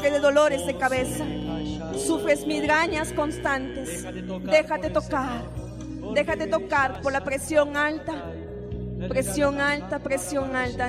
sufre de dolores de cabeza, sufres migrañas constantes, déjate tocar por la presión alta, presión alta, presión alta